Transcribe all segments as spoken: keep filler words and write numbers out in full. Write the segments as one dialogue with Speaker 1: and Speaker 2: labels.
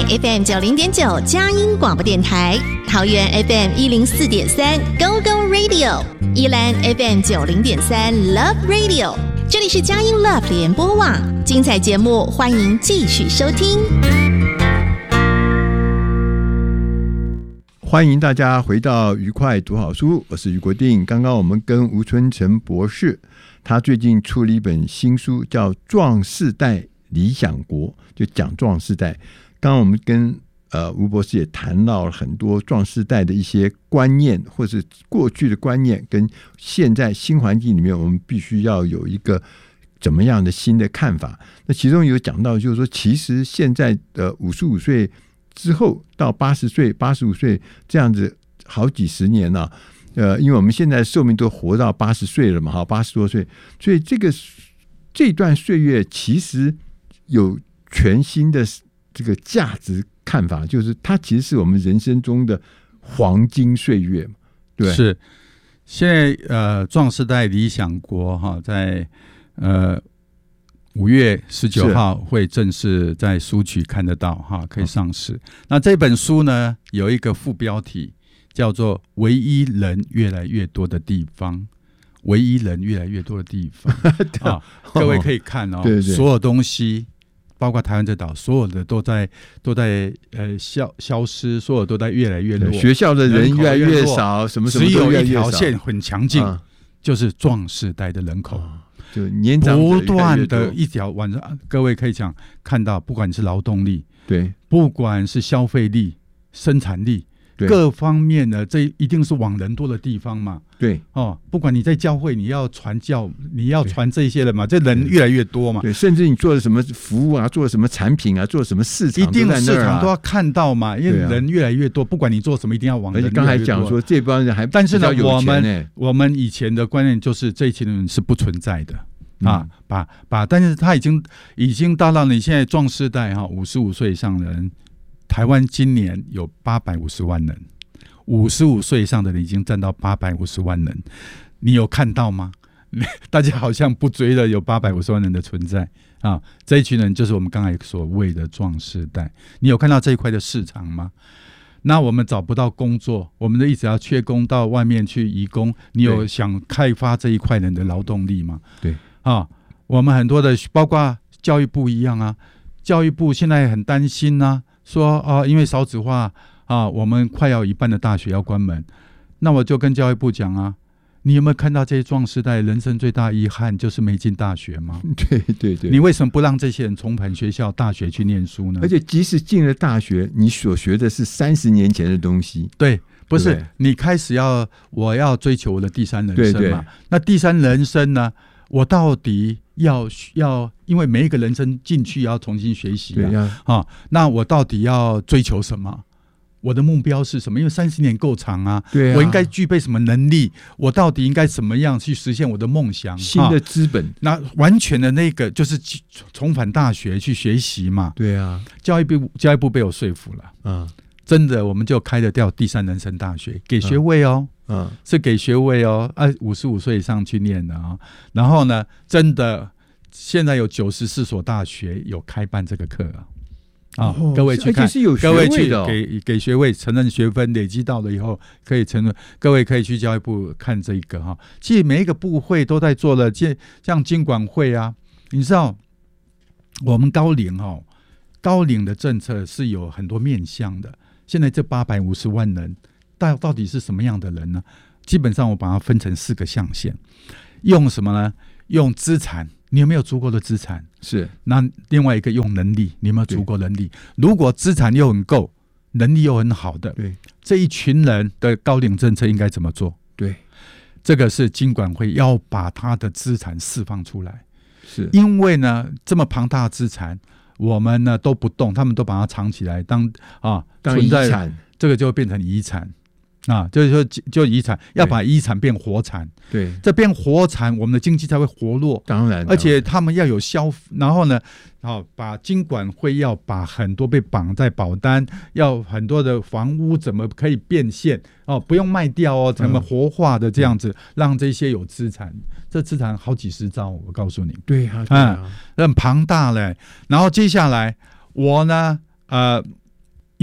Speaker 1: F M 九零点九佳音广播电台，桃园 F M 一零四点三 Go Go Radio， 宜兰 F M 九零点三 Love Radio。这里是佳音 Love 联播网，精彩节目欢迎继续收听。
Speaker 2: 欢迎大家回到愉快读好书，我是余国定。刚刚我们跟吴春成博士，他最近出了一本新书，叫《壮世代理想国》，就讲壮世代。刚刚我们跟呃吴博士也谈到了很多壮世代的一些观念，或是过去的观念，跟现在新环境里面，我们必须要有一个怎么样的新的看法。那其中有讲到，就是说，其实现在的五十五岁之后到八十岁、八十五岁这样子好几十年了、啊，呃，因为我们现在寿命都活到八十岁了嘛，哈，八十多岁，所以这个这段岁月其实有全新的这个价值看法，就是它其实是我们人生中的黄金岁月，对，
Speaker 3: 是现在呃，壮世代理想国哈，在呃。五月十九号会正式在书局看得到哈，可以上市。那这本书呢，有一个副标题叫做“唯一人越来越多的地方”，唯一人越来越多的地方啊，各位可以看哦，对对，所有东西，包括台湾这岛，所有的都在都在呃消消失，所有都在越来越弱，
Speaker 2: 学校的人越来越少，什么什么都越来越少，只有一条
Speaker 3: 线很强劲，啊、就是壮世代的人口。啊，
Speaker 2: 就年长
Speaker 3: 不断的一条晚上，各位可以讲看到，不管是劳动力，
Speaker 2: 对，
Speaker 3: 不管是消费力、生产力，各方面的，这一定是往人多的地方嘛。
Speaker 2: 对，
Speaker 3: 哦，不管你在教会，你要传教，你要传这些人嘛，这人越来越多嘛。
Speaker 2: 对，甚至你做了什么服务啊，做了什么产品啊，做了什么市场，
Speaker 3: 一定市场都要看到嘛，因为人越来越多，不管你做什么，一定要往人越来越多。
Speaker 2: 而且刚才讲说这帮人还，
Speaker 3: 但是呢，我们我们以前的观念就是这一群人是不存在的。啊，把把，但是他已经已经到了你现在壮世代哈，五十五岁以上的人，台湾今年有八百五十万人，五十五岁以上的人已经占到八百五十万人，你有看到吗？大家好像不追了，有八百五十万人的存在啊，这一群人就是我们刚才所谓的壮世代。你有看到这一块的市场吗？那我们找不到工作，我们的一直要缺工到外面去移工，你有想开发这一块人的劳动力吗？
Speaker 2: 对。
Speaker 3: 啊，我们很多的，包括教育部一样啊，教育部现在很担心啊，说啊，因为少子化啊，我们快要一半的大学要关门。那我就跟教育部讲啊，你有没有看到这些壮世代人生最大遗憾就是没进大学吗？
Speaker 2: 对对对，
Speaker 3: 你为什么不让这些人重返学校、大学去念书呢？
Speaker 2: 而且即使进了大学，你所学的是三十年前的东西。
Speaker 3: 对。不是，你开始要我要追求我的第三人生嘛？
Speaker 2: 对对，
Speaker 3: 那第三人生呢？我到底要要，因为每一个人生进去也要重新学习啊，啊，啊，那我到底要追求什么？我的目标是什么？因为三十年够长啊，
Speaker 2: 对啊，
Speaker 3: 我应该具备什么能力？我到底应该怎么样去实现我的梦想？
Speaker 2: 新的资本，
Speaker 3: 啊、那完全的那个就是重返大学去学习嘛。
Speaker 2: 对啊，
Speaker 3: 教育部教育部被我说服了，嗯，真的，我们就开得掉第三人生大学，给学位哦。嗯嗯，是给学位哦，啊，五十五岁以上去念的啊、哦。然后呢，真的现在有九十四所大学有开办这个课啊，啊、哦，各位去看，
Speaker 2: 是有学位的、哦、
Speaker 3: 各位去给给学位，承认学分累积到了以后可以承认，各位可以去教育部看这个哈、哦。其实每一个部会都在做了，像金管会啊，你知道我们高龄哦，高龄的政策是有很多面向的。现在这八百五十万人。到到底是什么样的人呢？基本上我把它分成四个象限，用什么呢？用资产，你有没有足够的资产？
Speaker 2: 是。
Speaker 3: 那另外一个用能力，你有没有足够能力？如果资产又很够，能力又很好的，
Speaker 2: 对，
Speaker 3: 这一群人的高龄政策应该怎么做？
Speaker 2: 对，
Speaker 3: 这个是金管会要把他的资产释放出来，
Speaker 2: 是
Speaker 3: 因为呢这么庞大的资产，我们呢都不动，他们都把它藏起来当啊
Speaker 2: 当遗产，
Speaker 3: 这个就会变成遗产。啊，就是说，就遗产要把遗产变活产，
Speaker 2: 对，
Speaker 3: 这变活产，我们的经济才会活络。
Speaker 2: 当然，
Speaker 3: 而且他们要有消，然后呢，好、哦，把金管会要把很多被绑在保单，要很多的房屋怎么可以变现哦，不用卖掉哦，怎么活化的这样子，嗯、让这些有资产，这资产好几十兆，我告诉你，
Speaker 2: 对啊，对啊，
Speaker 3: 嗯、很庞大嘞。然后接下来我呢，呃。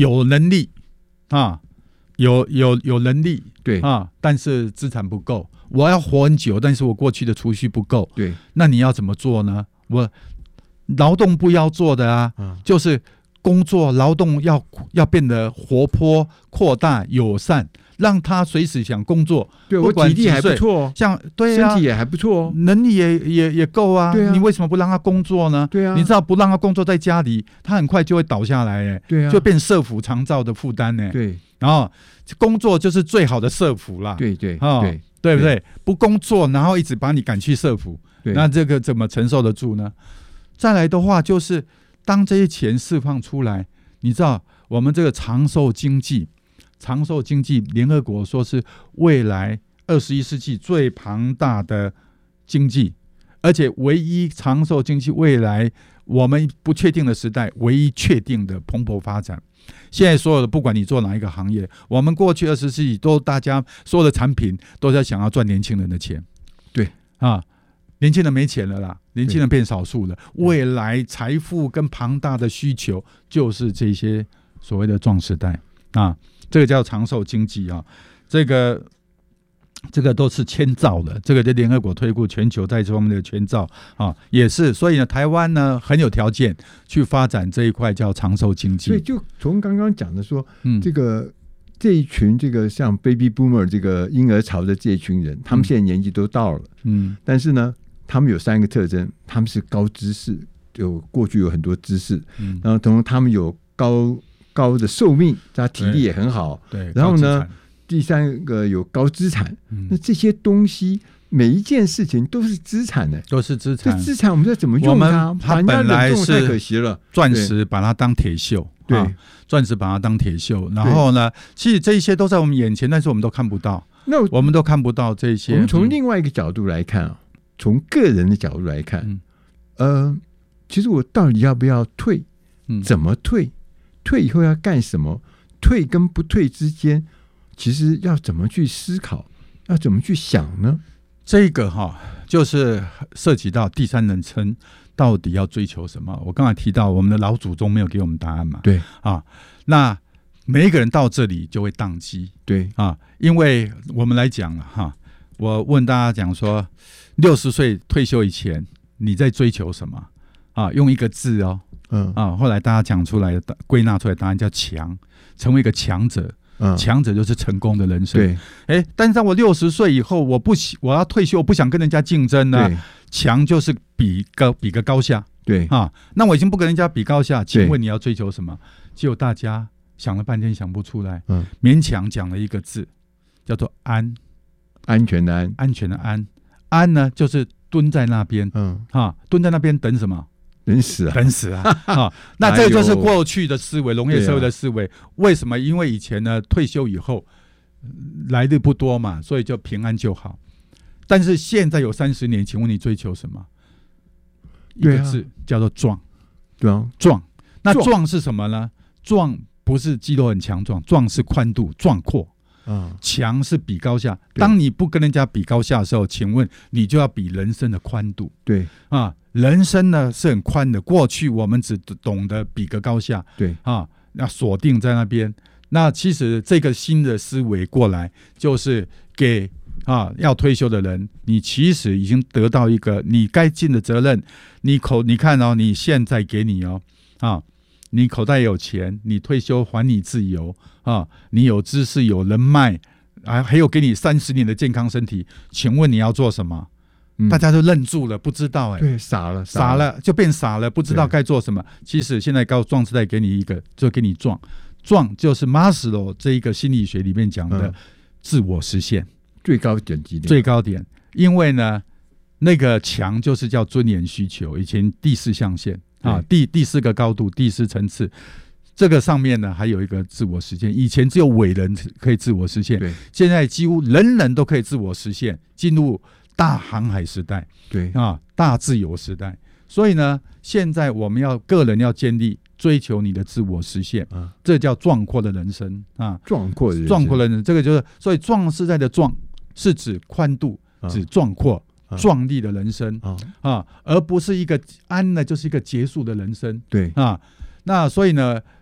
Speaker 3: 有能力啊，有有有能力，
Speaker 2: 对
Speaker 3: 啊，但是资产不够，我要活很久，但是我过去的储蓄不够，
Speaker 2: 对，
Speaker 3: 那你要怎么做呢？我劳动部要做的啊，
Speaker 2: 嗯、
Speaker 3: 就是工作劳动要要变得活泼、扩大、友善。让他随时想工作，
Speaker 2: 对我体力还不错、哦，
Speaker 3: 像对啊，
Speaker 2: 身体也还不错哦，
Speaker 3: 能力也也也够啊。
Speaker 2: 对啊，
Speaker 3: 你为什么不让他工作呢？
Speaker 2: 对啊，
Speaker 3: 你知道不让他工作在家里，他很快就会倒下来，哎，
Speaker 2: 对啊，
Speaker 3: 就变社福长照的负担呢。
Speaker 2: 对，
Speaker 3: 然后工作就是最好的社福啦。
Speaker 2: 对对、
Speaker 3: 哦、
Speaker 2: 对，
Speaker 3: 对不对？不工作，然后一直把你赶去社福，那这个怎么承受得住呢？再来的话，就是当这些钱释放出来，你知道我们这个长寿经济。长寿经济，联合国说是未来二十一世纪最庞大的经济，而且唯一长寿经济未来我们不确定的时代唯一确定的蓬勃发展。现在所有的不管你做哪一个行业，我们过去二十世纪都大家所有的产品都在想要赚年轻人的钱，
Speaker 2: 对
Speaker 3: 啊，年轻人没钱了啦，年轻人变少数了，未来财富跟庞大的需求就是这些所谓的壮世代啊。这个叫长寿经济啊，这个这个都是签造的，这个就联合国推估全球在这方面的签造啊，也是，所以呢，台湾呢很有条件去发展这一块叫长寿经济。
Speaker 2: 所以就从刚刚讲的说，
Speaker 3: 嗯，
Speaker 2: 这个这一群这个像 baby boomer 这个婴儿潮的这一群人，他们现在年纪都到了，嗯，但是呢，他们有三个特征，他们是高知识，有过去有很多知识，嗯，然后同时他们有高。高的寿命，他体力也很好。
Speaker 3: 对，
Speaker 2: 然后呢，第三个有高资产。嗯、那这些东西，每一件事情都是资产的，
Speaker 3: 都是资产。
Speaker 2: 这资产我们要怎么用它？
Speaker 3: 它本来是
Speaker 2: 太可惜了，
Speaker 3: 钻石把它当铁锈，
Speaker 2: 对，
Speaker 3: 啊、钻石把它当铁锈。然后呢，其实这些都在我们眼前，但是我们都看不到。
Speaker 2: 那 我,
Speaker 3: 我们都看不到这些。
Speaker 2: 我们从另外一个角度来看啊，从个人的角度来看，嗯、呃，其实我到底要不要退？嗯、怎么退？退以后要干什么？退跟不退之间，其实要怎么去思考？要怎么去想呢？
Speaker 3: 这个哈，就是涉及到第三人称到底要追求什么。我刚才提到，我们的老祖宗没有给我们答案嘛？
Speaker 2: 对
Speaker 3: 啊，那每一个人到这里就会宕机，
Speaker 2: 对
Speaker 3: 啊，因为我们来讲了哈，我问大家讲说，六十岁退休以前，你在追求什么？啊，用一个字哦。嗯啊，后来大家讲出来的归纳出来答案叫强，成为一个强者，嗯，强者就是成功的人生。
Speaker 2: 对，
Speaker 3: 哎，但是在我六十岁以后，我不我要退休，我不想跟人家竞争呢。强就是比高比个高下。
Speaker 2: 对
Speaker 3: 啊，那我已经不跟人家比高下，请问你要追求什么？结果大家想了半天想不出来，嗯，勉强讲了一个字，叫做安，
Speaker 2: 安全的安，
Speaker 3: 安全的安，安呢就是蹲在那边，嗯啊，蹲在那边等什么？
Speaker 2: 等死啊！
Speaker 3: 等死啊！啊，那这个就是过去的思维，农业社会的思维。为什么？因为以前呢，退休以后来日不多嘛，所以就平安就好。但是现在有三十年，请问你追求什么？一个字、啊、叫做壮。
Speaker 2: 对啊，
Speaker 3: 壮。那壮是什么呢？壮不是肌肉很强壮，壮是宽度、壮阔。嗯，强是比高下。当你不跟人家比高下的时候，请问你就要比人生的宽度。
Speaker 2: 对
Speaker 3: 啊，人生呢是很宽的。过去我们只懂得比个高下。
Speaker 2: 对
Speaker 3: 啊，那锁定在那边。那其实这个新的思维过来，就是给啊要退休的人，你其实已经得到一个你该尽的责任。你口你看哦，你现在给你哦啊。你口袋有钱，你退休还你自由啊！你有知识有人脉，啊，还有给你三十年的健康身体，请问你要做什么？嗯、大家都愣住了，不知道哎、欸，
Speaker 2: 对，傻了，
Speaker 3: 傻了，就变傻了，不知道该做什么。其实现在高壮时代给你一个，就给你壮，壮就是马斯洛这一个心理学里面讲的自我实现、嗯、
Speaker 2: 最高等级的
Speaker 3: 最高点，因为呢，那个强就是叫尊严需求，以前第四象限。啊，第第四个高度，第四层次，这个上面呢还有一个自我实现。以前只有伟人可以自我实现，现在几乎人人都可以自我实现，进入大航海时代，
Speaker 2: 对
Speaker 3: 啊，大自由时代。所以呢，现在我们要个人要建立追求你的自我实现，啊、这叫壮阔的人生啊，
Speaker 2: 壮阔的人生，
Speaker 3: 壮阔的人生，这个就是所以壮世代的壮是指宽度，啊、指壮阔。壮丽的人生、哦、啊，而不是一个安呢，就是一个结束的人生。
Speaker 2: 对
Speaker 3: 啊，那所以呢，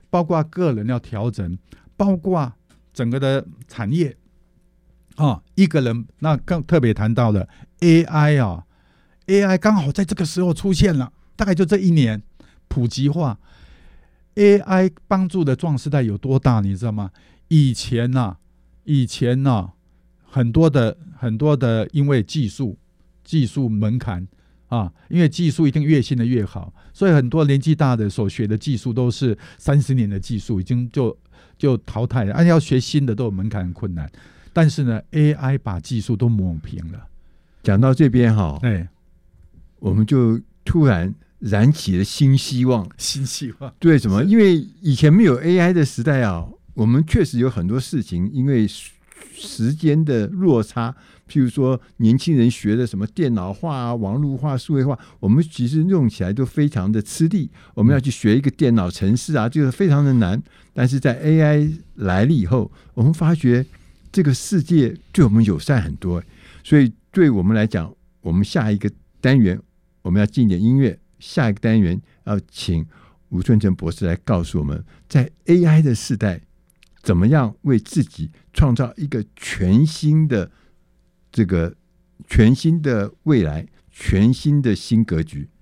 Speaker 3: 包括个人要调整，包括整个的产业啊，一个人那更特别谈到了 A I 啊 ，A I 刚好在这个时候出现了，大概就这一年普及化 ，A I 帮助的壮世代有多大，你知道吗？以前呐、啊，以前呐、啊，很多的很多的，因为技术技术门槛啊，因为技术一定越新的越好，所以很多年纪大的所学的技术都是三十年的技术，已经就就淘汰了。按、啊、要学新的都有门槛很困难。但是呢 ，A I 把技术都抹平了。
Speaker 2: 讲到这边哈，
Speaker 3: 哎，
Speaker 2: 我们就突然燃起了新希望。
Speaker 3: 新希望
Speaker 2: 对什么？因为以前没有 A I 的时代啊，我们确实有很多事情，因为时间的落差，譬如说年轻人学的什么电脑化啊、网络化、数位化，我们其实用起来都非常的吃力。我们要去学一个电脑程式啊，这个非常的难。但是在 A I 来了以后，我们发觉这个世界对我们友善很多。所以对我们来讲，我们下一个单元我们要进点音乐，下一个单元要请吴春成博士来告诉我们，在 A I 的时代怎么样为自己创造一个全新的这个全新的未来，全新的新格局。